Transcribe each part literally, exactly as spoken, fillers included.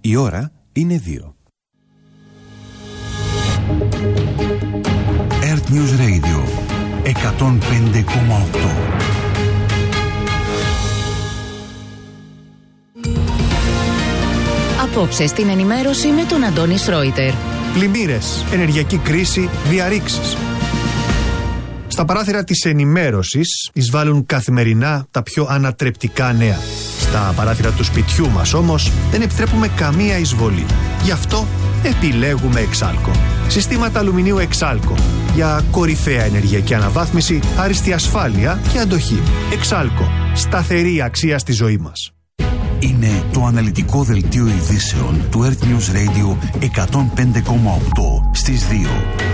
Η ώρα είναι δύο. Earth News Radio εκατόν πέντε κόμμα οκτώ. Απόψε στην ενημέρωση με τον Αντώνη Σρόιτερ. Πλημμύρες, ενεργειακή κρίση, διαρρήξεις. Στα παράθυρα της ενημέρωσης εισβάλλουν καθημερινά τα πιο ανατρεπτικά νέα. Στα παράθυρα του σπιτιού μας όμως δεν επιτρέπουμε καμία εισβολή. Γι' αυτό επιλέγουμε Εξάλκο. Συστήματα αλουμινίου Εξάλκο για κορυφαία ενεργειακή αναβάθμιση, άριστη ασφάλεια και αντοχή. Εξάλκο. Σταθερή αξία στη ζωή μας. Είναι το αναλυτικό δελτίο ειδήσεων του Earth News Radio εκατόν πέντε κόμμα οκτώ στις δύο.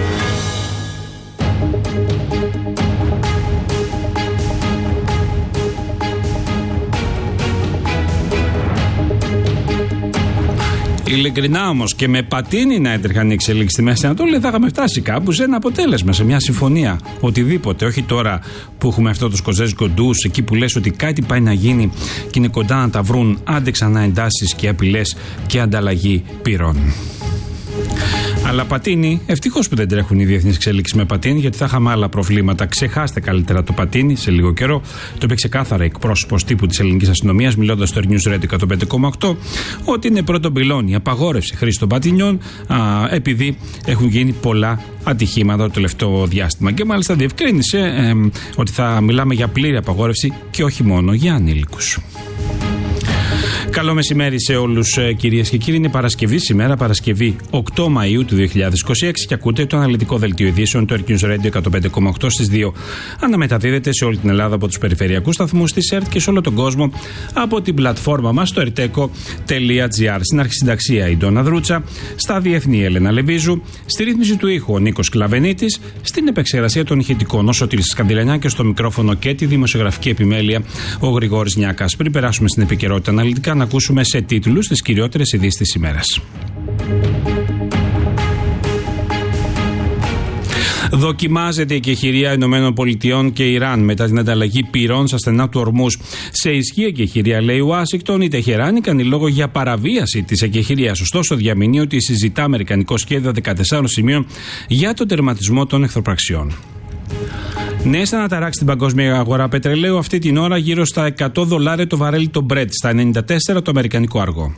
Ειλικρινά όμως, και με πατίνι να έτρεχαν οι εξελίξεις στη Μέση Ανατολή, θα είχαμε φτάσει κάπου σε ένα αποτέλεσμα, σε μια συμφωνία. Οτιδήποτε. Όχι τώρα που έχουμε αυτό το σκοζέζικο ντους, εκεί που λες ότι κάτι πάει να γίνει και είναι κοντά να τα βρουν, άντε ξανά εντάσεις και απειλές και ανταλλαγή πυρών. Αλλά πατίνι, ευτυχώς που δεν τρέχουν οι διεθνείς εξελίξεις με πατίνι, γιατί θα είχαμε άλλα προβλήματα. Ξεχάστε καλύτερα το πατίνι σε λίγο καιρό. Το είπε ξεκάθαρα εκπρόσωπος τύπου της ελληνικής αστυνομίας, μιλώντας στο News Radio εκατόν πέντε κόμμα οκτώ, ότι είναι πρώτον πυλώνη απαγόρευση χρήση των πατινιών, α, επειδή έχουν γίνει πολλά ατυχήματα το τελευταίο διάστημα. Και μάλιστα διευκρίνησε ε, ότι θα μιλάμε για πλήρη απαγόρευση και όχι μόνο για ανήλικους. Καλό μεσημέρι σε όλους, κυρίες και κύριοι. Είναι Παρασκευή σήμερα, Παρασκευή οκτώ Μαΐου του δύο χιλιάδες είκοσι έξι, και ακούτε το αναλυτικό δελτίο ειδήσεων του Earth News Radio εκατόν πέντε κόμμα οκτώ στις δύο. Αναμεταδίδεται σε όλη την Ελλάδα από τους περιφερειακούς σταθμούς της ΕΡΤ και σε όλο τον κόσμο από την πλατφόρμα μας στο ερτέκο τελεία τζι άρ. Στην αρχισυνταξία η Ντόνα Δρούτσα, στα διεθνή η Έλενα Λεβίζου, στη ρύθμιση του ήχου ο Νίκος Κλαβενίτης, στην επεξεργασία των ηχητικών ο Σωτήρης Σκανδυλανιά και στο μικρόφωνο και τη δημοσιογραφική επιμέλεια ο Γρηγόρης Νιάκας. Πριν περάσουμε στην επικαιρότητα αναλυτικά, να ακούσουμε σε τίτλους τις κυριότερες ειδήσεις της ημέρας. Δοκιμάζεται η εκεχηρία Ηνωμένων Πολιτειών και Ιράν μετά την ανταλλαγή πυρών στα στενά του Ορμούζ. Σε ισχύ εκεχηρία, λέει η Ουάσιγκτον, η Τεχεράνη κάνει λόγο για παραβίαση της εκεχηρίας. Ωστόσο, διαμηνύει ότι συζητά αμερικανικό σχέδιο δεκατεσσάρων σημείων για τον τερματισμό των εχθροπραξιών. Νέες αναταράξεις στην παγκόσμια αγορά πετρελαίου, αυτή την ώρα γύρω στα εκατό δολάρια το βαρέλι το Brent, στα ενενήντα τέσσερα το αμερικανικό αργό.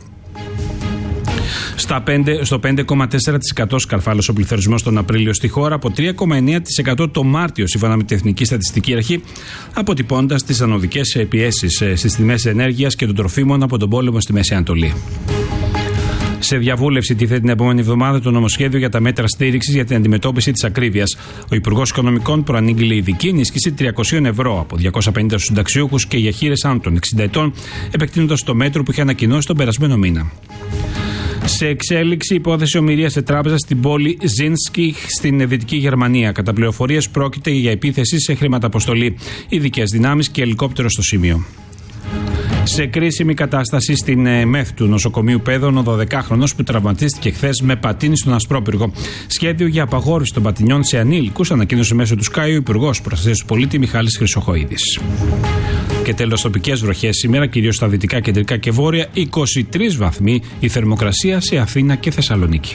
Στα πέντε, στο πέντε κόμμα τέσσερα τοις εκατό σκαρφάλωσε ο πληθωρισμός τον Απρίλιο στη χώρα, από τρία κόμμα εννέα τοις εκατό το Μάρτιο, σύμφωνα με την Εθνική Στατιστική Αρχή, αποτυπώντας τις ανωδικές πιέσεις στις τιμές ενέργειας και των τροφίμων από τον πόλεμο στη Μέση Ανατολή. Σε διαβούλευση τίθεται την επόμενη εβδομάδα το νομοσχέδιο για τα μέτρα στήριξης για την αντιμετώπιση της ακρίβειας. Ο Υπουργός Οικονομικών προανήγγειλε ειδική ενίσχυση τριακόσια ευρώ από διακόσια πενήντα στους συνταξιούχους και για χείρες άνω των εξήντα ετών, επεκτείνοντας το μέτρο που είχε ανακοινώσει τον περασμένο μήνα. Σε εξέλιξη, υπόθεση ομηρίας σε τράπεζα στην πόλη Ζίνσκι στην Δυτική Γερμανία. Κατά πληροφορίες, πρόκειται για επίθεση σε χρηματαποστολή. Ειδικές δυνάμεις και ελικόπτερο στο σημείο. Σε κρίσιμη κατάσταση στην ε, ΜΕΘ του νοσοκομείου Πέδων, ο δωδεκάχρονος που τραυματίστηκε χθες με πατίνι στον Ασπρόπυργο. Σχέδιο για απαγόρευση των πατινιών σε ανήλικους ανακοίνωσε μέσω του Sky ο Υπουργός Προστασίας του Πολίτη Μιχάλης Χρυσοχοΐδης. Και τέλος, τοπικές βροχές σήμερα, κυρίως στα δυτικά, κεντρικά και βόρεια, είκοσι τρεις βαθμοί η θερμοκρασία σε Αθήνα και Θεσσαλονίκη.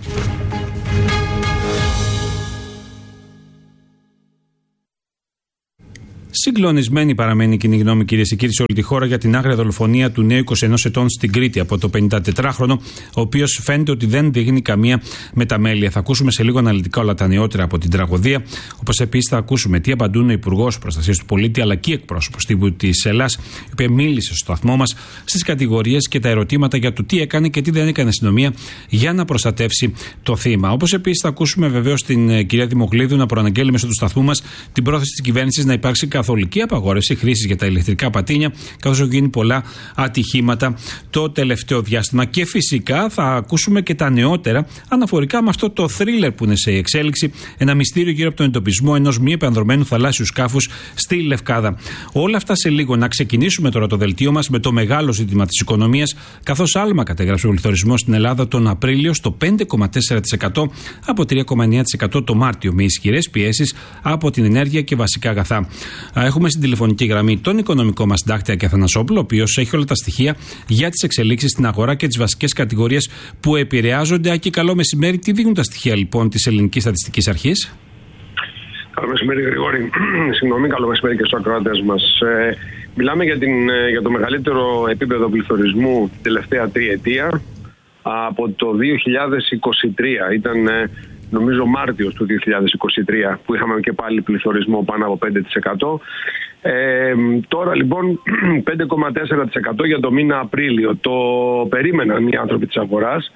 Συγκλονισμένη παραμένει η κοινή γνώμη, κυρίες και κύριοι, σε όλη τη χώρα για την άγρια δολοφονία του νέου είκοσι ενός ετών στην Κρήτη από το πενηντατετράχρονο, ο οποίος φαίνεται ότι δεν δείχνει καμία μεταμέλεια. Θα ακούσουμε σε λίγο αναλυτικά όλα τα νεότερα από την τραγωδία, όπως επίσης θα ακούσουμε τι απαντούν ο Υπουργός Προστασίας του Πολίτη αλλά και εκπρόσωπος τύπου της Ελλάς, η οποία μίλησε στο σταθμό μας στις κατηγορίες και τα ερωτήματα για το τι έκανε και τι δεν έκανε η αστυνομία για να προστατεύσει το θύμα. Όπως επίσης θα ακούσουμε βεβαίως την κυρία Δημοκλίδου να προαναγγέλει μέσω του σταθμού μας την πρόθεση της κυβέρνησης να υπάρξει καθολική απαγόρευση χρήσης για τα ηλεκτρικά πατίνια, καθώς έχουν γίνει πολλά ατυχήματα το τελευταίο διάστημα. Και φυσικά θα ακούσουμε και τα νεότερα αναφορικά με αυτό το θρίλερ που είναι σε εξέλιξη, ένα μυστήριο γύρω από τον εντοπισμό ενός μη επανδρομένου θαλάσσιου σκάφους στη Λευκάδα. Όλα αυτά σε λίγο. Να ξεκινήσουμε τώρα το δελτίο μας με το μεγάλο ζήτημα της οικονομίας, καθώς άλμα κατέγραψε ο πληθωρισμός στην Ελλάδα τον Απρίλιο στο πέντε κόμμα τέσσερα τοις εκατό από τρία κόμμα εννέα τοις εκατό το Μάρτιο, με ισχυρές πιέσεις από την ενέργεια και βασικά αγαθά. Έχουμε στην τηλεφωνική γραμμή τον οικονομικό μας συντάκτη Άκη Αθανασόπουλο, ο οποίος έχει όλα τα στοιχεία για τις εξελίξεις στην αγορά και τις βασικές κατηγορίες που επηρεάζονται. Άκη, καλό μεσημέρι. Τι δίνουν τα στοιχεία λοιπόν της Ελληνικής Στατιστικής Αρχής? Καλό μεσημέρι, Γρηγόρη. Συγγνώμη, καλό μεσημέρι και στους ακροατές μας. Ε, μιλάμε για, την, για το μεγαλύτερο επίπεδο πληθωρισμού την τελευταία τριετία από το δύο χιλιάδες είκοσι τρία. Ήταν, νομίζω, Μάρτιος του δύο χιλιάδες είκοσι τρία που είχαμε και πάλι πληθωρισμό πάνω από πέντε τοις εκατό. Ε, τώρα λοιπόν πέντε κόμμα τέσσερα τοις εκατό για το μήνα Απρίλιο. Το περίμεναν οι άνθρωποι της αγοράς.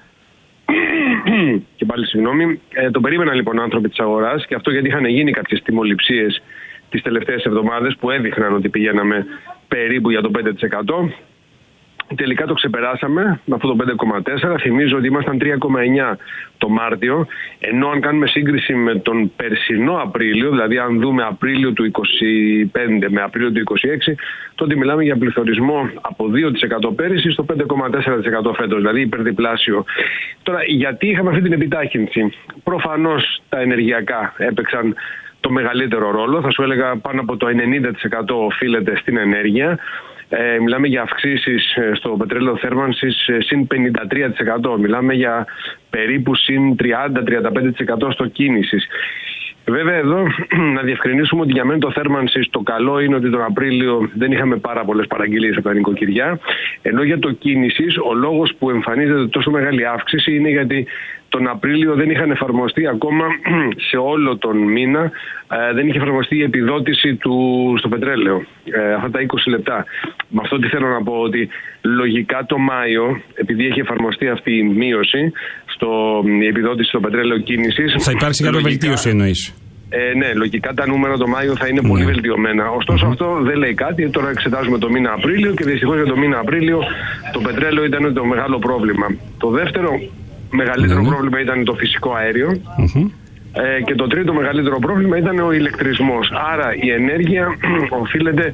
Και πάλι συγγνώμη. Ε, το περίμεναν λοιπόν οι άνθρωποι της αγοράς, και αυτό γιατί είχαν γίνει κάποιες τιμοληψίες τις τελευταίες εβδομάδες που έδειχναν ότι πηγαίναμε περίπου για το πέντε τοις εκατό. Τελικά το ξεπεράσαμε με αυτό το πέντε κόμμα τέσσερα. Θυμίζω ότι ήμασταν τρία κόμμα εννιά το Μάρτιο, ενώ αν κάνουμε σύγκριση με τον περσινό Απρίλιο, δηλαδή αν δούμε Απρίλιο του είκοσι πέντε με Απρίλιο του είκοσι έξι, τότε μιλάμε για πληθωρισμό από δύο τοις εκατό πέρυσι στο πέντε κόμμα τέσσερα τοις εκατό φέτος, δηλαδή υπερδιπλάσιο. Τώρα, γιατί είχαμε αυτή την επιτάχυνση? Προφανώς τα ενεργειακά έπαιξαν το μεγαλύτερο ρόλο. Θα σου έλεγα πάνω από το ενενήντα τοις εκατό οφείλεται στην ενέργεια. Ε, μιλάμε για αυξήσεις στο πετρέλαιο θέρμανσης συν πενήντα τρία τοις εκατό. Μιλάμε για περίπου συν τριάντα με τριάντα πέντε τοις εκατό στο κίνησης. Βέβαια εδώ να διευκρινίσουμε ότι για μένα το θέρμανσης το καλό είναι ότι τον Απρίλιο δεν είχαμε πάρα πολλές παραγγελίες από τα νοικοκυριά, ενώ για το κίνησης ο λόγος που εμφανίζεται τόσο μεγάλη αύξηση είναι γιατί τον Απρίλιο δεν είχαν εφαρμοστεί ακόμα σε όλο τον μήνα, ε, δεν είχε εφαρμοστεί η επιδότηση του στο πετρέλαιο, ε, αυτά τα είκοσι λεπτά. Με αυτό τι θέλω να πω, ότι λογικά το Μάιο, επειδή έχει εφαρμοστεί αυτή η μείωση στο, η επιδότηση στο πετρέλαιο κίνησης, θα υπάρξει κάποια βελτίωση, εννοείς? Ε, ναι, λογικά τα νούμερα το Μάιο θα είναι ναι. πολύ βελτιωμένα. Ωστόσο, mm-hmm. αυτό δεν λέει κάτι. Τώρα εξετάζουμε το μήνα Απρίλιο και δυστυχώς για το μήνα Απρίλιο το πετρέλαιο ήταν το μεγάλο πρόβλημα. Το δεύτερο μεγαλύτερο mm-hmm. πρόβλημα ήταν το φυσικό αέριο. Mm-hmm. Ε, και το τρίτο μεγαλύτερο πρόβλημα ήταν ο ηλεκτρισμός. Άρα η ενέργεια οφείλεται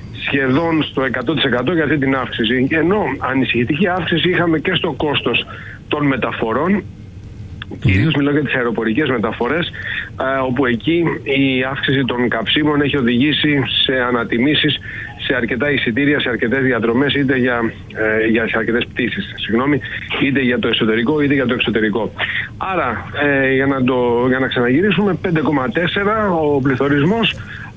σχεδόν στο εκατό τοις εκατό για αυτή την αύξηση. Ενώ ανησυχητική αύξηση είχαμε και στο κόστος των μεταφορών. Κυρίως μιλάω για τις αεροπορικές μεταφορές, όπου εκεί η αύξηση των καυσίμων έχει οδηγήσει σε ανατιμήσεις σε αρκετά εισιτήρια, σε αρκετές διαδρομές, είτε για, ε, για σε αρκετές πτήσεις, συγγνώμη, είτε για το εσωτερικό είτε για το εξωτερικό. Άρα, ε, για, να το, για να ξαναγυρίσουμε, πέντε κόμμα τέσσερα ο πληθωρισμός.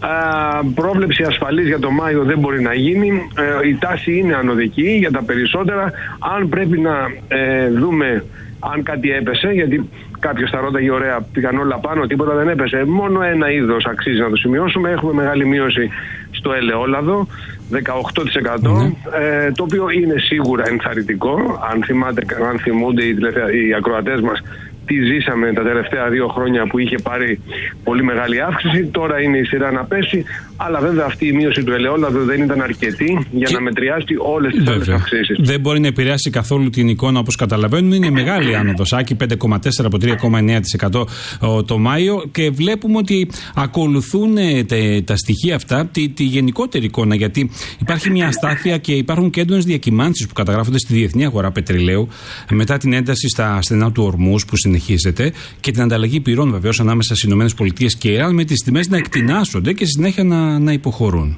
Uh, πρόβλεψη ασφαλής για το Μάιο δεν μπορεί να γίνει. Uh, η τάση είναι ανωδική για τα περισσότερα. Αν πρέπει να uh, δούμε αν κάτι έπεσε, γιατί κάποιος θα ρώταγε, ωραία, πήγαν όλα πάνω, τίποτα δεν έπεσε. Μόνο ένα είδος αξίζει να το σημειώσουμε. Έχουμε μεγάλη μείωση στο ελαιόλαδο, δεκαοκτώ τοις εκατό, mm-hmm. ε, το οποίο είναι σίγουρα ενθαρρυντικό. Αν, θυμάται, αν θυμούνται οι, οι ακροατές μας τι ζήσαμε τα τελευταία δύο χρόνια που είχε πάρει πολύ μεγάλη αύξηση, τώρα είναι η σειρά να πέσει, αλλά βέβαια αυτή η μείωση του ελαιόλαδου δεν ήταν αρκετή για και να μετριάσει όλες τις άλλες αυξήσεις. Δεν μπορεί να επηρεάσει καθόλου την εικόνα, όπως καταλαβαίνουμε. Είναι μεγάλη άνοδος, Άκη, πέντε κόμμα τέσσερα από τρία κόμμα εννέα τοις εκατό το Μάιο, και βλέπουμε ότι ακολουθούν τε, τα στοιχεία αυτά τη, τη γενικότερη εικόνα, γιατί υπάρχει μια αστάθεια και υπάρχουν και έντονες διακυμάνσεις που καταγράφονται στη διεθνή αγορά πετρελαίου μετά την ένταση στα στενά του Ορμούζ που συνεχίζεται και την ανταλλαγή πυρών βεβαίως ανάμεσα στις ΗΠΑ και Ιράν, με τις τιμές να εκτινάσσονται και στη συνέχεια να, να υποχωρούν.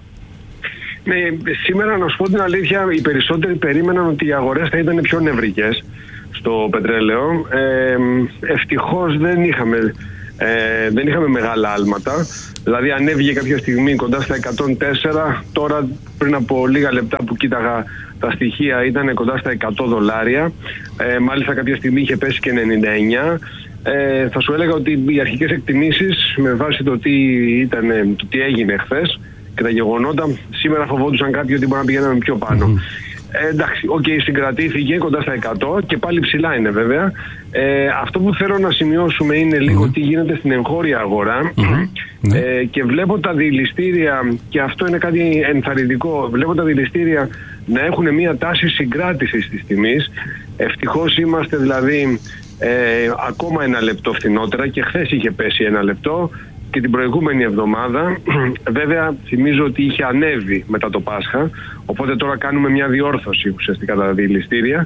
Ναι, σήμερα να σου πω την αλήθεια, οι περισσότεροι περίμεναν ότι οι αγορές θα ήταν πιο νευρικές στο πετρέλαιο. Ε, ευτυχώς δεν είχαμε, ε, δεν είχαμε μεγάλα άλματα. Δηλαδή ανέβηκε κάποια στιγμή κοντά στα εκατόν τέσσερα, τώρα πριν από λίγα λεπτά που κοίταγα τα στοιχεία ήταν κοντά στα εκατό δολάρια. Ε, μάλιστα κάποια στιγμή είχε πέσει και ενενήντα εννιά. Ε, θα σου έλεγα ότι οι αρχικές εκτιμήσεις με βάση το τι, ήταν, το τι έγινε χθες και τα γεγονότα, σήμερα φοβόντουσαν κάποιοι ότι μπορεί να πηγαίναμε πιο πάνω. Mm-hmm. Ε, εντάξει, οκ, okay, συγκρατήθηκε κοντά στα εκατό και πάλι ψηλά είναι βέβαια. Ε, αυτό που θέλω να σημειώσουμε είναι λίγο mm-hmm. τι γίνεται στην εγχώρια αγορά. Mm-hmm. Ε, και βλέπω τα διελιστήρια, και αυτό είναι κάτι ενθαρρυντικό, βλέπω τα διελιστήρια να έχουν μια τάση συγκράτησης της τιμής. Ευτυχώς είμαστε δηλαδή ε, ακόμα ένα λεπτό φθηνότερα, και χθες είχε πέσει ένα λεπτό και την προηγούμενη εβδομάδα. Βέβαια θυμίζω ότι είχε ανέβει μετά το Πάσχα, οπότε τώρα κάνουμε μια διόρθωση ουσιαστικά τα διελιστήρια.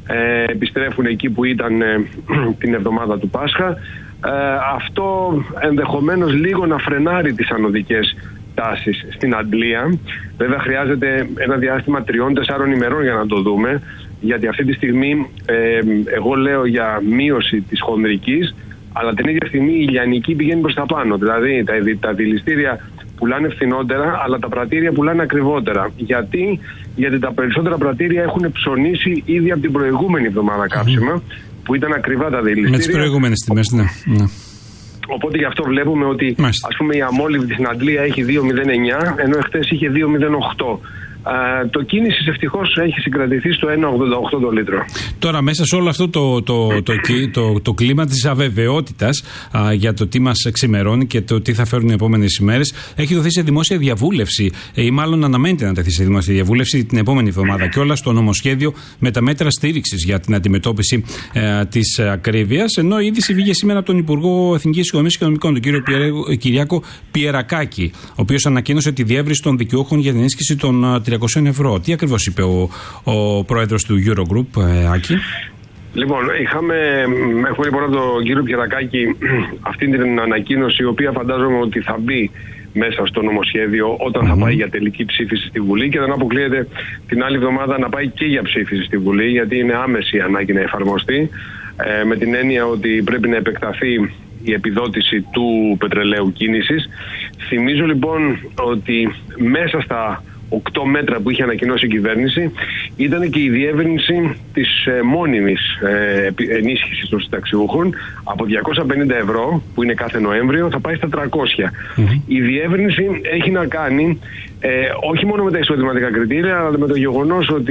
Ε, επιστρέφουν εκεί που ήταν ε, την εβδομάδα του Πάσχα. Ε, αυτό ενδεχομένως λίγο να φρενάρει τις ανωδικές καταστάσεις στην Αντλία. Βέβαια χρειάζεται ένα διάστημα τριών τεσσάρων ημερών για να το δούμε, γιατί αυτή τη στιγμή ε, εγώ λέω για μείωση της χονδρικής, αλλά την ίδια στιγμή η λιανική πηγαίνει προς τα πάνω. Δηλαδή τα, τα δηληστήρια πουλάνε φθηνότερα, αλλά τα πρατήρια πουλάνε ακριβότερα. Γιατί, γιατί τα περισσότερα πρατήρια έχουν ψωνίσει ήδη από την προηγούμενη εβδομάδα κάψιμα, mm-hmm. που ήταν ακριβά τα δηληστήρια. Με τις προηγούμενες τιμές, ναι. ναι. Οπότε γι' αυτό βλέπουμε ότι ας πούμε η αμόλυβδη στην Αντλία έχει δύο μηδέν εννιά, ενώ εχθές είχε δύο μηδέν οκτώ. Uh, το κίνησης ευτυχώς έχει συγκρατηθεί στο ένα ογδόντα οκτώ το λίτρο. Τώρα μέσα σε όλο αυτό το, το, το, το, το, το κλίμα της αβεβαιότητας uh, για το τι μας ξημερώνει και το τι θα φέρουν οι επόμενες ημέρες, έχει δοθεί σε δημόσια διαβούλευση ή μάλλον αναμένεται να τεθεί σε δημόσια διαβούλευση την επόμενη εβδομάδα κιόλας το νομοσχέδιο με τα μέτρα στήριξης για την αντιμετώπιση uh, της ακρίβειας, ενώ η είδηση βγήκε σήμερα από τον Υπουργό Εθνικής Οικονομίας και Οικονομικών, τον κύριο Κυριάκο Πιερακάκη, ο οποίος ανακοίνωσε τη διεύρυνση των δικαιούχων για την ενίσχυση των τριακόσια ευρώ. Τι ακριβώς είπε ο, ο πρόεδρος του Eurogroup, ε, Άκη? Λοιπόν, είχαμε, έχουμε λοιπόν από τον κύριο Πιερακάκη αυτή την ανακοίνωση, η οποία φαντάζομαι ότι θα μπει μέσα στο νομοσχέδιο όταν mm-hmm. θα πάει για τελική ψήφιση στη Βουλή, και δεν αποκλείεται την άλλη εβδομάδα να πάει και για ψήφιση στη Βουλή, γιατί είναι άμεση η ανάγκη να εφαρμοστεί, ε, με την έννοια ότι πρέπει να επεκταθεί η επιδότηση του πετρελαίου κίνησης. Θυμίζω λοιπόν ότι μέσα στα οκτώ μέτρα που είχε ανακοινώσει η κυβέρνηση ήταν και η διεύρυνση της ε, μόνιμης ε, ενίσχυσης των συνταξιούχων από διακόσια πενήντα ευρώ, που είναι κάθε Νοέμβριο, θα πάει στα τριακόσια. Mm-hmm. Η διεύρυνση έχει να κάνει ε, όχι μόνο με τα εισοδηματικά κριτήρια, αλλά με το γεγονός ότι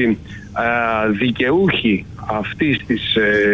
ε, δικαιούχοι αυτής της,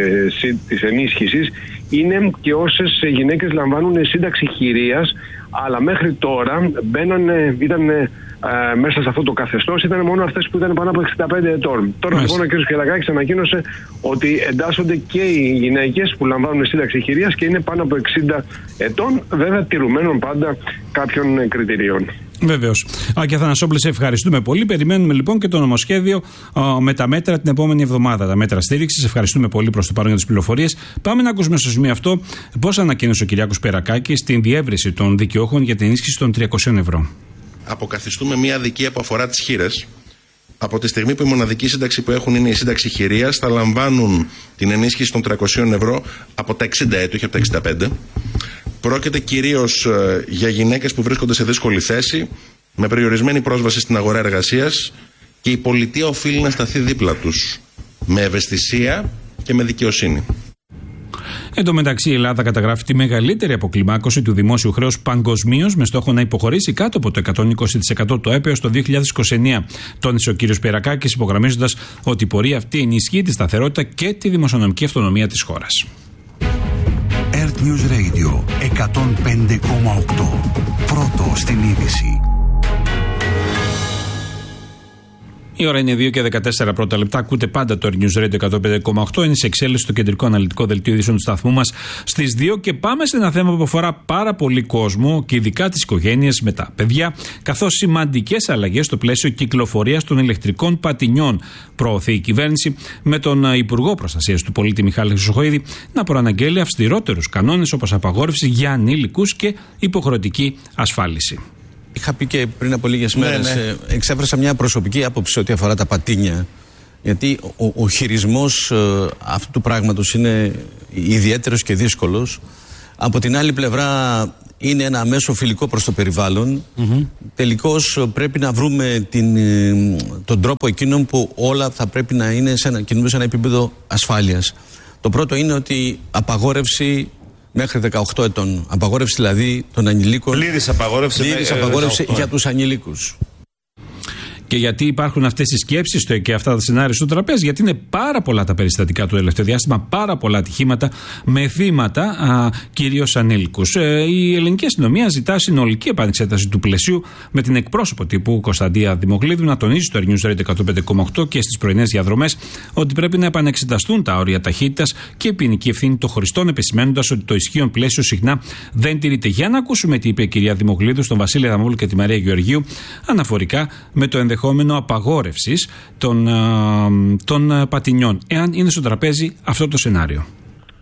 ε, της ενίσχυσης είναι και όσες γυναίκες λαμβάνουν σύνταξη χειρίας, αλλά μέχρι τώρα μπαίνανε, ήταν Uh, μέσα σε αυτό το καθεστώς ήταν μόνο αυτές που ήταν πάνω από εξήντα πέντε ετών. Τώρα λοιπόν ο κ. Πιερακάκης ανακοίνωσε ότι εντάσσονται και οι γυναίκες που λαμβάνουν σύνταξη χειρίας και είναι πάνω από εξήντα ετών, βέβαια τηρουμένων πάντα κάποιων κριτηρίων. Βεβαίως. Άκη Αθανασόπουλε, σε ευχαριστούμε πολύ. Περιμένουμε λοιπόν και το νομοσχέδιο α, με τα μέτρα την επόμενη εβδομάδα, τα μέτρα στήριξης. Ευχαριστούμε πολύ προς το παρόν για τις πληροφορίες. Πάμε να ακούσουμε στο σημείο αυτό πώς ανακοίνωσε ο Κυριάκος Πιερακάκης την διεύρυνση των δικαιούχων για την ενίσχυση των τριακόσια ευρώ. Αποκαθιστούμε μια αδικία που αφορά τις χήρες. Από τη στιγμή που η μοναδική σύνταξη που έχουν είναι η σύνταξη χειρίας, θα λαμβάνουν την ενίσχυση των τριακόσια ευρώ από τα εξήντα έτη, όχι από τα εξήντα πέντε. Πρόκειται κυρίως για γυναίκες που βρίσκονται σε δύσκολη θέση, με περιορισμένη πρόσβαση στην αγορά εργασίας, και η πολιτεία οφείλει να σταθεί δίπλα τους, με ευαισθησία και με δικαιοσύνη. Εν τω μεταξύ, η Ελλάδα καταγράφει τη μεγαλύτερη αποκλιμάκωση του δημόσιου χρέους παγκοσμίως, με στόχο να υποχωρήσει κάτω από το εκατόν είκοσι τοις εκατό του ΕΠ έως το δύο χιλιάδες είκοσι εννέα. Τόνισε ο κ. Πιερακάκης, υπογραμμίζοντας ότι η πορεία αυτή ενισχύει τη σταθερότητα και τη δημοσιονομική αυτονομία της χώρας. Earth News Radio εκατόν πέντε κόμμα οκτώ. Πρώτο στην είδηση. Η ώρα είναι δύο και δεκατέσσερα πρώτα λεπτά. Ακούτε πάντα το Earth News Radio εκατόν πέντε κόμμα οκτώ. Είναι σε εξέλιξη το κεντρικό αναλυτικό δελτίο ειδήσεων του σταθμού μας στις δύο, και πάμε σε ένα θέμα που αφορά πάρα πολύ κόσμο και ειδικά τις οικογένειες με τα παιδιά, καθώς σημαντικές αλλαγές στο πλαίσιο κυκλοφορίας των ηλεκτρικών πατινιών προωθεί η κυβέρνηση, με τον Υπουργό Προστασίας του Πολίτη Μιχάλη Χρυσοχοΐδη να προαναγγέλει αυστηρότερους κανόνες, όπως απαγόρευση για ανήλικους και υποχρεωτική ασφάλιση. Είχα πει και πριν από λίγες μέρες, ναι, ναι. εξέφρασα μια προσωπική άποψη ό,τι αφορά τα πατίνια, γιατί ο, ο χειρισμός ε, αυτού του πράγματος είναι ιδιαίτερος και δύσκολος. Από την άλλη πλευρά είναι ένα μέσο φιλικό προς το περιβάλλον. Mm-hmm. Τελικώς πρέπει να βρούμε την, τον τρόπο εκείνον που όλα θα πρέπει να είναι σε ένα, κινούμε σε ένα επίπεδο ασφάλειας. Το πρώτο είναι ότι απαγόρευση μέχρι δεκαοκτώ ετών. Απαγόρευση δηλαδή των ανηλίκων. Πλήρης απαγόρευση, πλήρης απαγόρευση για τους ανηλίκους. Και γιατί υπάρχουν αυτές οι σκέψεις και αυτά τα σενάρια στο τραπέζι? Γιατί είναι πάρα πολλά τα περιστατικά του τελευταίου διάστημα, πάρα πολλά ατυχήματα με θύματα κυρίως ανήλικους. Ε, η ελληνική αστυνομία ζητά συνολική επανεξέταση του πλαισίου, με την εκπρόσωπο τύπου Κωνσταντία Δημογλίδου να τονίζει στο Earth News Radio εκατόν πέντε κόμμα οκτώ και στις πρωινές διαδρομές ότι πρέπει να επανεξεταστούν τα όρια ταχύτητας και η ποινική ευθύνη των χρηστών, επισημαίνοντας ότι το ισχύον πλαίσιο συχνά δεν τηρείται. Για να ακούσουμε τι είπε η κυρία Δημογλίδου στον Βασίλη Αδαμόπουλο και τη Μαρία Γεωργίου αναφορικά με το ενδεχόμενο απαγόρευσης των, των πατινιών, εάν είναι στο τραπέζι αυτό το σενάριο.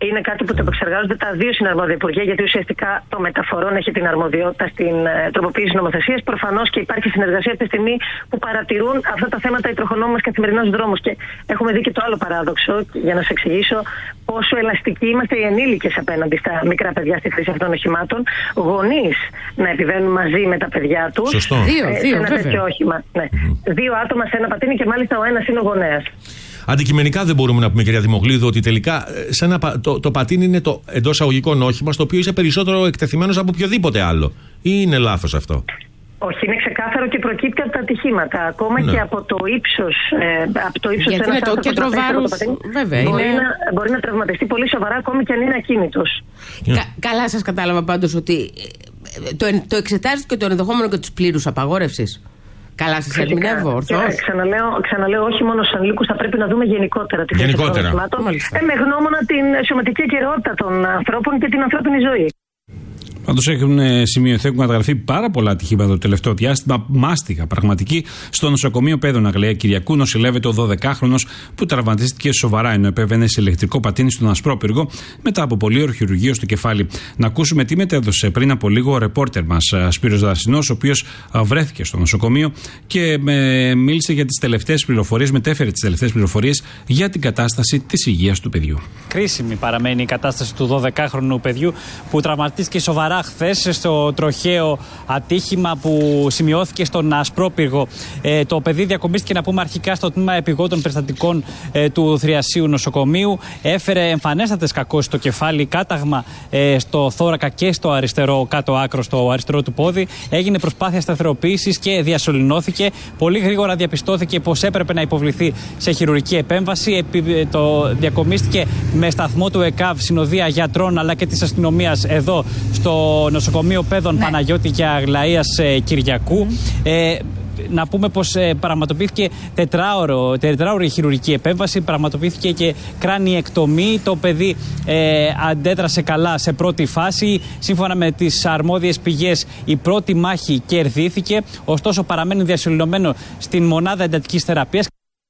είναι κάτι που το επεξεργάζονται τα δύο συναρμόδια υπουργεία, γιατί ουσιαστικά το μεταφορών έχει την αρμοδιότητα στην ε, τροποποίηση νομοθεσίας. Προφανώς και υπάρχει συνεργασία από τη στιγμή που παρατηρούν αυτά τα θέματα οι τροχονόμοι μας καθημερινά στους δρόμους. Και έχουμε δει και το άλλο παράδοξο, για να σας εξηγήσω πόσο ελαστικοί είμαστε οι ενήλικες απέναντι στα μικρά παιδιά στη χρήση αυτών των οχημάτων. Γονείς να επιβαίνουν μαζί με τα παιδιά τους. Σωστό. Δύο, ε, δύο, σε ένα τέτοιο όχημα. Ναι. Mm-hmm. Δύο άτομα σε ένα πατίνι και μάλιστα ο ένας είναι ο γονέας. Αντικειμενικά δεν μπορούμε να πούμε, κυρία Δημογλίδου, ότι τελικά σε ένα, το, το πατίνι είναι το εντός αγωγικών όχημα στο οποίο είσαι περισσότερο εκτεθειμένος από οποιοδήποτε άλλο. Ή είναι λάθος αυτό? Όχι, είναι ξεκάθαρο και προκύπτει από τα ατυχήματα. Ακόμα ναι. και από το ύψος ε, από το ύψος Γιατί του είναι το κέντρο βάρους, βέβαια. Μπορεί, είναι... να, μπορεί να τραυματιστεί πολύ σοβαρά, ακόμη και αν είναι ακίνητος. Yeah. Κα, καλά σας κατάλαβα πάντως ότι το, το εξετάζετε και το ενδεχόμενο και της πλήρους απαγόρευσης. Καλά σας ερμηνεύω, ορθώς. Ξαναλέω, ξαναλέω, όχι μόνο στους ανηλίκους, θα πρέπει να δούμε γενικότερα τη θέση των οχημάτων. Ε, με γνώμονα την σωματική ακεραιότητα των ανθρώπων και την ανθρώπινη ζωή. Πάντως έχουν σημειωθεί, έχουν καταγραφεί πάρα πολλά ατυχήματα το τελευταίο διάστημα. Μάστιγα πραγματική. Στο νοσοκομείο Παιδών Αγλαία Κυριακού νοσηλεύεται ο δωδεκάχρονος που τραυματίστηκε σοβαρά ενώ επέβαινε σε ηλεκτρικό πατίνι στον Ασπρόπυργο μετά από πολύωρο χειρουργείο στο κεφάλι. Να ακούσουμε τι μετέδωσε πριν από λίγο ο ρεπόρτερ μας Σπύρος Δρασινός, ο οποίος βρέθηκε στο νοσοκομείο και μίλησε για τις τελευταίες πληροφορίες, μετέφερε τις τελευταίες πληροφορίες για την κατάσταση της υγείας του παιδιού. Κρίσιμη παραμένει η κατάσταση του δωδεκάχρονου παιδιού που τραυματίστηκε σοβαρά χθες στο τροχαίο ατύχημα που σημειώθηκε στον Ασπρόπυργο. Ε, το παιδί διακομίστηκε, να πούμε αρχικά, στο τμήμα επιγόντων περιστατικών ε, του Θριασίου νοσοκομείου. Έφερε εμφανέστατες κακώσεις στο κεφάλι, κάταγμα ε, στο θώρακα και στο αριστερό κάτω άκρο, στο αριστερό του πόδι. Έγινε προσπάθεια σταθεροποίησης και διασωληνώθηκε. Πολύ γρήγορα διαπιστώθηκε πως έπρεπε να υποβληθεί σε χειρουργική επέμβαση. Επί, το διακομίστηκε με σταθμό του ΕΚΑΒ, συνοδεία γιατρών αλλά και της αστυνομίας εδώ στο νοσοκομείο Παιδών, ναι. Παναγιώτη και Αγλαΐας ε, Κυριακού. Mm. Ε, να πούμε πως ε, πραγματοποιήθηκε τετράωρο, τετράωρη χειρουργική επέμβαση, πραγματοποιήθηκε και κράνιεκτομή. Το παιδί ε, αντέδρασε καλά σε πρώτη φάση. Σύμφωνα με τις αρμόδιες πηγές, η πρώτη μάχη κερδίθηκε, ωστόσο παραμένει διασωληνωμένο στην μονάδα εντατικής θεραπείας.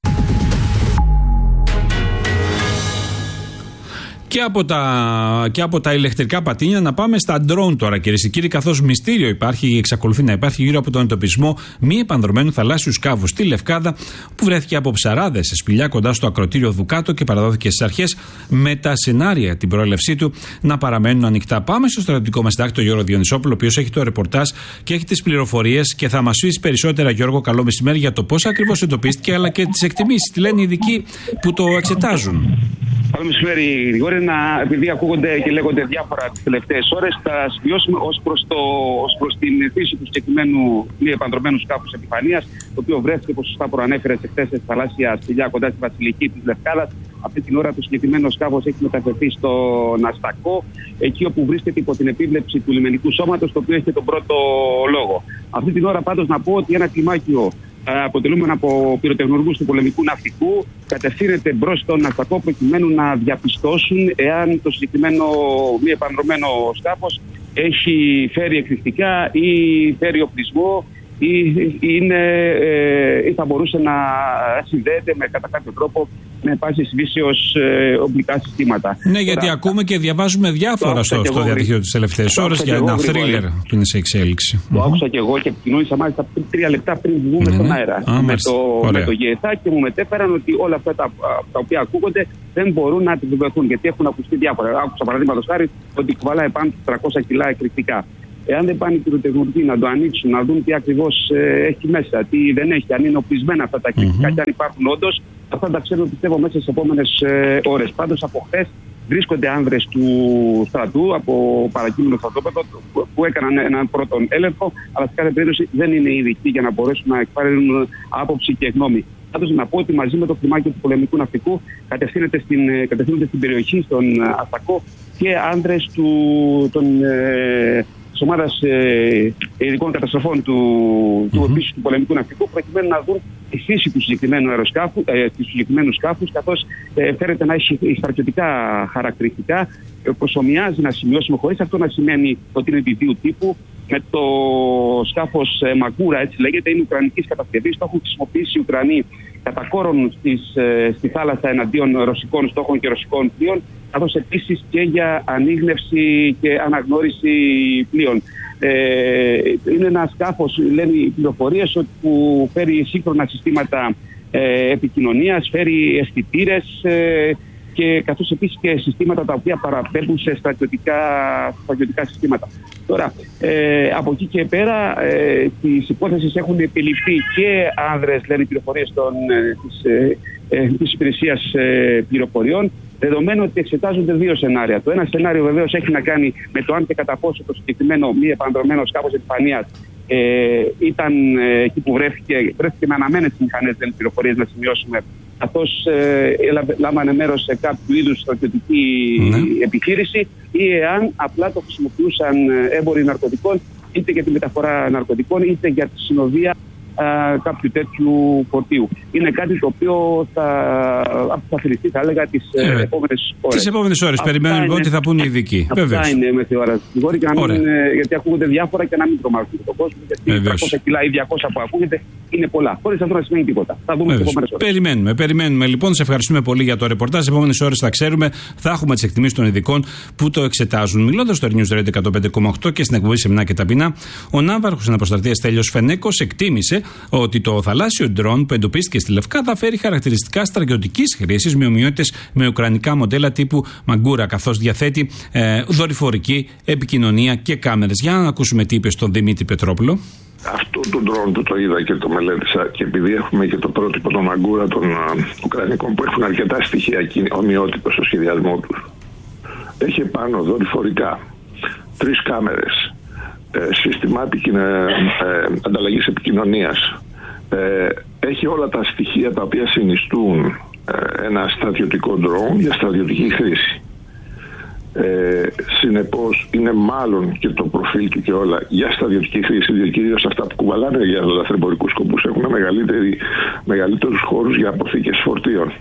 Και από, τα, και από τα ηλεκτρικά πατίνια να πάμε στα ντρόουν τώρα, κυρίες και κύριοι, καθώς μυστήριο υπάρχει, εξακολουθεί να υπάρχει γύρω από τον εντοπισμό μη επανδρομένου θαλάσσιου σκάφου στη Λευκάδα, που βρέθηκε από ψαράδες σε σπηλιά κοντά στο ακροτήριο Δουκάτο και παραδόθηκε στις αρχές, με τα σενάρια την προέλευσή του να παραμένουν ανοιχτά. Πάμε στο στρατιωτικό μας συντάκτη, τον Γιώργο Διονυσόπουλο, ο οποίος έχει το ρεπορτάζ και έχει τις πληροφορίες και θα μας πει περισσότερα, Γιώργο, καλό μεσημέρι, για το πώς ακριβώς εντοπίστηκε, αλλά και τις εκτιμήσεις. Τι λένε οι ειδικοί που το εξετάζουν. Καλό μεσημέρι, Γρηγόρη. Επειδή ακούγονται και λέγονται διάφορα τις τελευταίες ώρες, θα σημειώσουμε ως προς, το, ως προς την φύση του συγκεκριμένου μη επανδρομένου σκάφους επιφανείας, το οποίο βρέθηκε, όπως σωστά προανέφερε, σε χθες στη θαλάσσια σπηλιά κοντά στη Βασιλική της Λευκάδας. Αυτή την ώρα το συγκεκριμένο σκάφος έχει μεταφερθεί στον Αστακό, εκεί όπου βρίσκεται υπό την επίβλεψη του λιμενικού σώματος, το οποίο έχει τον πρώτο λόγο. Αυτή την ώρα πάντως να πω ότι ένα κλιμάκιο αποτελούμενο από πυροτεχνουργούς του πολεμικού ναυτικού κατευθύνεται μπρος στον Αστακό προκειμένου να διαπιστώσουν εάν το συγκεκριμένο μη επανδρομένο σκάφος έχει φέρει εκρηκτικά ή φέρει οπλισμό ή, είναι, ε, ή θα μπορούσε να συνδέεται με κατά κάποιο τρόπο με πάσης φύσεως ε, οπλικά συστήματα. Ναι, γιατί Τώρα, ακούμε και διαβάζουμε διάφορα στο, στο διαδίκτυο τις τελευταίες ώρες για ένα θρίλερ που είναι σε εξέλιξη. Το mm-hmm. άκουσα και εγώ και επικοινώνησα μάλιστα τρία λεπτά πριν βγούμε mm-hmm. στον αέρα ah, με, το, με το ΓΕΘΑ και μου μετέφεραν ότι όλα αυτά τα, τα οποία ακούγονται δεν μπορούν να επιβεβαιωθούν, γιατί έχουν ακουστεί διάφορα. Άκουσα παραδείγματος χάρη ότι κουβαλάει πάνω του τριακόσια κιλά εκρηκτικά. Εάν δεν πάνε οι πυροτεχνουργοί να το ανοίξουν, να δουν τι ακριβώς ε, έχει μέσα, τι δεν έχει, αν είναι οπλισμένα αυτά τα εκρηκτικά mm-hmm. και αν υπάρχουν όντως, αυτά τα ξέρουμε, πιστεύω, μέσα στις επόμενες ε, ώρες. Πάντως από χθες βρίσκονται άνδρες του στρατού, από παρακείμενο στρατόπεδο, που έκαναν έναν πρώτον έλεγχο, αλλά σε κάθε περίπτωση δεν είναι ειδικοί για να μπορέσουν να εκπάρουν άποψη και γνώμη. Πάντως να πω ότι μαζί με το κλιμάκιο του πολεμικού ναυτικού κατευθύνεται στην, κατευθύνεται στην περιοχή, στον Αστακό, και άνδρες του, των, ε, της ομάδας ε, ειδικών καταστροφών του, mm-hmm. του, επίσης, του πολεμικού ναυτικού, προκειμένου να δουν τη φύση του συγκεκριμένου αεροσκάφου, ε, του συγκεκριμένου σκάφους, καθώς ε, φέρεται να έχει στρατιωτικά χαρακτηριστικά, ε, προσωμιάζει, να σημειώσουμε, χωρίς αυτό να σημαίνει ότι είναι διδίου τύπου, με το σκάφος Μαγκούρα, έτσι λέγεται, είναι ουκρανικής κατασκευής. Το έχουν χρησιμοποιήσει οι Ουκρανοί κατά κόρον στις, στη θάλασσα εναντίον ρωσικών στόχων και ρωσικών πλοίων, καθώς επίσης και για ανίγνευση και αναγνώριση πλοίων. Ε, είναι ένα σκάφος, λένε οι πληροφορίες, που φέρει σύγχρονα συστήματα ε, επικοινωνίας, φέρει αισθητήρες ε, και καθώς επίσης και συστήματα τα οποία παραπέμπουν σε στρατιωτικά, στρατιωτικά συστήματα. Τώρα, ε, από εκεί και πέρα, ε, τις υπόθεσεις έχουν επιληφθεί και άνδρες, λένε οι πληροφορίες των, ε, της, ε, ε, της υπηρεσίας ε, πληροφοριών, δεδομένου ότι εξετάζονται δύο σενάρια. Το ένα σενάριο βεβαίως έχει να κάνει με το αν και κατά πόσο το συγκεκριμένο μη επανδρομένο σκάφος επιφανείας ε, ήταν ε, εκεί που βρέθηκε, βρέθηκε με αναμένες μηχανές, δεν πληροφορίες να σημειώσουμε, καθώς ε, λάμβανε μέρος σε κάποιο είδους στρατιωτική mm. επιχείρηση, ή εάν απλά το χρησιμοποιούσαν έμποροι ναρκωτικών, είτε για τη μεταφορά ναρκωτικών, είτε για τη συνοδεία α, κάποιου τέτοιου φορτίου. Είναι κάτι το οποίο θα αποφασιστεί, θα έλεγα, τις ε, επόμενες ώρες. Τις επόμενες ώρες. Περιμένουμε λοιπόν τι θα πούν οι ειδικοί. Αυτά είναι μεσαιόρα. Γιατί ακούγονται διάφορα και να μην τρομάζουν τον κόσμο. Γιατί τριακόσια κιλά ή διακόσια που ακούγεται είναι πολλά. Χωρίς αυτό να σημαίνει τίποτα. Θα δούμε τις επόμενες ώρες. Περιμένουμε, περιμένουμε λοιπόν. Σε ευχαριστούμε πολύ για το ρεπορτάζ. Τις επόμενες ώρες θα ξέρουμε, θα έχουμε τις εκτιμήσεις των ειδικών που το εξετάζουν. Μιλώντας στο News Radio εκατόν πέντε κόμμα οκτώ και στην εκπομπή Σεμινά και Ταπεινά, ο ναύαρχος αναποστρατείας Στέλιος Φενέκος εκτίμησε ότι το θαλάσσιο ντρόν που εντοπίστηκε στη Λευκάδα φέρει χαρακτηριστικά στρατιωτικής χρήσης με ομοιότητες με ουκρανικά μοντέλα τύπου Μαγκούρα, καθώς διαθέτει ε, δορυφορική επικοινωνία και κάμερες. Για να ακούσουμε τι είπε στον Δημήτρη Πετρόπουλο. Αυτό το ντρόν που το είδα και το μελέτησα, και επειδή έχουμε και το πρότυπο των Μαγκούρα των uh, Ουκρανικών που έχουν αρκετά στοιχεία ομοιότυπα στο σχεδιασμό τους, έχει πάνω δορυφορικά, τρεις κάμερες, ε, σύστημα επικοινω... ε, ε, ανταλλαγής επικοινωνίας, ε, έχει όλα τα στοιχεία τα οποία συνιστούν ε, ένα στρατιωτικό ντρόν για στρατιωτική χρήση. Ε, συνεπώς είναι μάλλον και το προφίλ του και όλα για στρατιωτική χρήση, διότι κυρίως αυτά που κουβαλάνε για λαθρεμπορικούς σκοπούς έχουν μεγαλύτερους χώρους για αποθήκες φορτίων.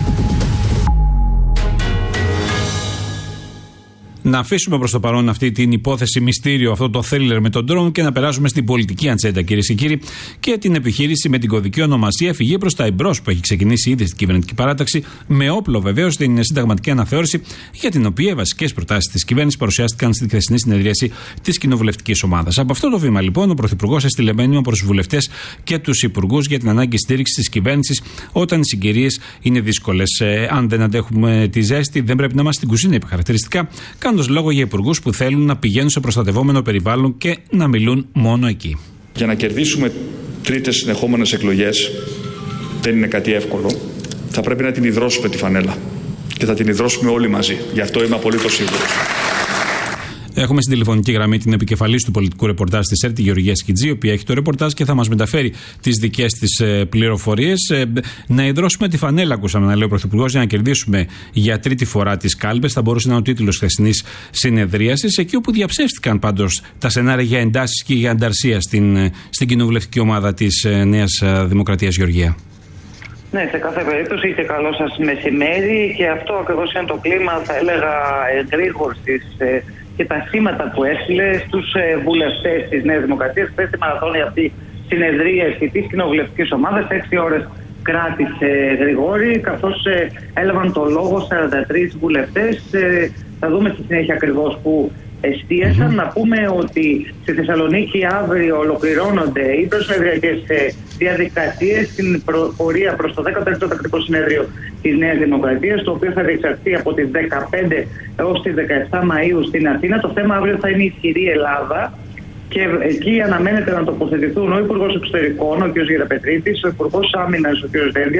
Να αφήσουμε προς το παρόν αυτή την υπόθεση μυστήριο, αυτό το θρίλερ με τον ντρόν, και να περάσουμε στην πολιτική ατζέντα, κυρίες και κύριοι, και την επιχείρηση με την κωδική ονομασία Φυγή προς τα εμπρός, που έχει ξεκινήσει ήδη στην κυβερνητική παράταξη, με όπλο βεβαίως την συνταγματική αναθεώρηση, για την οποία οι βασικές προτάσεις της κυβέρνησης παρουσιάστηκαν στη χθεσινή συνεδρίαση της κοινοβουλευτικής ομάδας. Από αυτό το βήμα, λοιπόν, ο Πρωθυπουργός έστειλε μήνυμα προς τους βουλευτές και τους υπουργούς για την ανάγκη στήριξης της κυβέρνησης όταν οι συγκυρίες είναι δύσκολες. Ε, αν δεν αντέχουμε τη ζέστη, δεν πρέπει να είμαστε στην κουζίνα, είπε χαρακτηριστικά, κάνοντας λόγο για υπουργούς που θέλουν να πηγαίνουν σε προστατευόμενο περιβάλλον και να μιλούν μόνο εκεί. Για να κερδίσουμε τρίτες συνεχόμενες εκλογές δεν είναι κάτι εύκολο. Θα πρέπει να την υδρώσουμε τη φανέλα. Και θα την υδρώσουμε όλοι μαζί. Γι' αυτό είμαι απολύτως σίγουρος. Έχουμε στην τηλεφωνική γραμμή την επικεφαλής του πολιτικού ρεπορτάζ της ΕΡΤ, τη Γεωργία Σκιτζή, η οποία έχει το ρεπορτάζ και θα μας μεταφέρει τις δικές της ε, πληροφορίες. Ε, να υδρώσουμε τη φανέλα, ακούσαμε να λέει ο Πρωθυπουργός, για να κερδίσουμε για τρίτη φορά τις κάλπες. Θα μπορούσε να είναι ο τίτλος χθεσινής συνεδρίασης, εκεί όπου διαψεύστηκαν πάντως τα σενάρια για εντάσεις και για ανταρσία στην, στην κοινοβουλευτική ομάδα της ε, Νέας Δημοκρατίας, Γεωργία. Ναι, σε κάθε περίπτωση και καλό σας μεσημέρι, και αυτό ακριβώς είναι το κλίμα, θα έλεγα, εγρήγορσης ε, και τα σήματα που έστειλε στους ε, βουλευτές της Νέας Δημοκρατίας. Χθες τη μαραθώνια αυτή συνεδρίαση της κοινοβουλευτικής ομάδας, έξι ώρες κράτησε Γρηγόρη, καθώς ε, έλαβαν το λόγο σαράντα τρεις βουλευτές. Ε, θα δούμε στη συνέχεια ακριβώς που εστίασαν. Mm-hmm. Να πούμε ότι στη Θεσσαλονίκη αύριο ολοκληρώνονται οι προσυνεδριακές διαδικασίες στην πορεία προς το δέκατο έκτο τακτικό συνέδριο της Νέας Δημοκρατίας, το οποίο θα διεξαχθεί από τις δεκαπέντε έως τις δεκαεπτά Μαΐου στην Αθήνα. Το θέμα αύριο θα είναι η ισχυρή Ελλάδα, και εκεί αναμένεται να τοποθετηθούν ο Υπουργός Εξωτερικών, ο κ. Γεραπετρίτης, ο Υπουργός Άμυνας, ο κ. Δένδια,